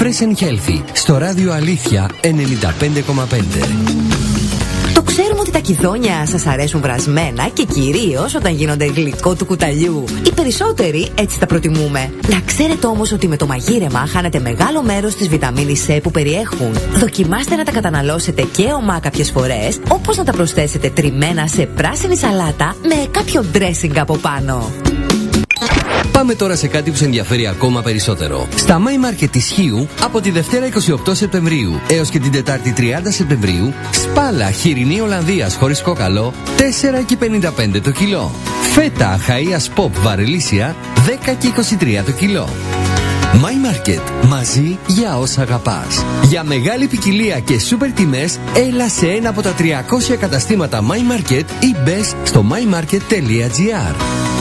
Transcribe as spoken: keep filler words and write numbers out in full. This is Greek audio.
Fresh and Healthy στο ράδιο Αλήθεια ενενήντα πέντε κόμμα πέντε. Το ξέρουμε ότι τα κυδόνια σας αρέσουν βρασμένα και κυρίως όταν γίνονται γλυκό του κουταλιού. Οι περισσότεροι έτσι τα προτιμούμε. Να ξέρετε όμως ότι με το μαγείρεμα χάνετε μεγάλο μέρος της βιταμίνης C που περιέχουν. Δοκιμάστε να τα καταναλώσετε και ομά κάποιες φορές, όπως να τα προσθέσετε τριμμένα σε πράσινη σαλάτα με κάποιο dressing από πάνω. Πάμε τώρα σε κάτι που σε ενδιαφέρει ακόμα περισσότερο. Στα My Market της Χίου, από τη Δευτέρα είκοσι οκτώ Σεπτεμβρίου έως και την Τετάρτη τριάντα Σεπτεμβρίου, σπάλα χοιρινή Ολλανδίας χωρίς κόκαλο, τέσσερα και πενήντα πέντε το κιλό. Φέτα Χαΐας Pop βαρελίσια, δέκα και είκοσι τρία το κιλό. My Market, μαζί για όσα αγαπάς. Για μεγάλη ποικιλία και σούπερ τιμές, έλα σε ένα από τα τριακόσια καταστήματα My Market ή μπες στο my market τελεία gr.